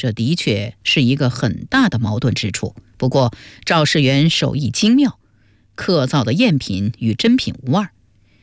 这的确是一个很大的矛盾之处。不过赵世元手艺精妙，刻造的赝品与真品无二。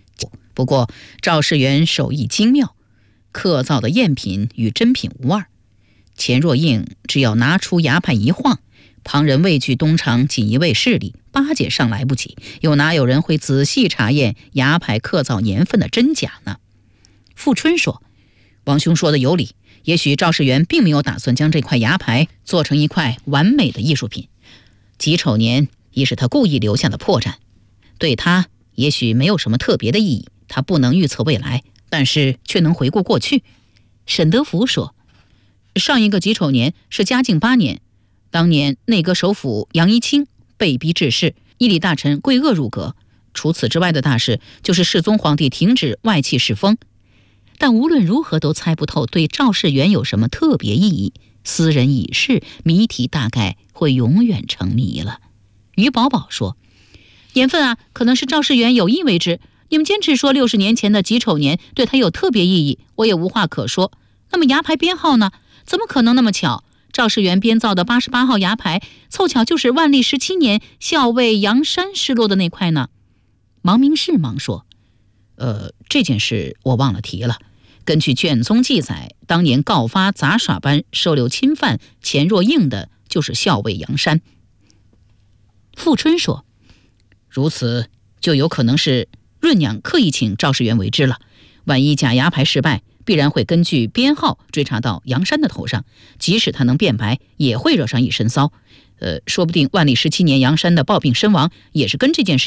钱若应只要拿出牙牌一晃，旁人畏惧东厂锦衣卫势力，巴结上来不及，又哪有人会仔细查验牙牌刻造年份的真假呢？富春说：“王兄说的有理，也许赵世元并没有打算将这块牙牌做成一块完美的艺术品。己丑年已是他故意留下的破绽，对他也许没有什么特别的意义。他不能预测未来，但是却能回顾过去。”沈德福说：“上一个己丑年是嘉靖8年，当年内阁首辅杨一清被逼致仕，议理大臣桂萼入阁。除此之外的大事，就是世宗皇帝停止外戚世风。但无论如何都猜不透对赵世元有什么特别意义。斯人已逝，谜题大概会永远成谜了。”于宝宝说：“年份啊，可能是赵世元有意为之。你们坚持说60年前的己丑年对他有特别意义，我也无话可说。那么牙牌编号呢？怎么可能那么巧？赵世元编造的88号牙牌，凑巧就是万历17年校尉杨山失落的那块呢？”王明士忙说：“这件事我忘了提了。根据卷宗记载，当年告发杂耍班收留侵犯钱若应的就是校尉杨山。”富春说：“如此就有可能是润娘刻意请赵世元为之了。万一假牙牌失败，必然会根据编号追查到杨山的头上，即使他能辩白，也会惹上一身骚。说不定万历17年杨山的暴病身亡，也是跟这件事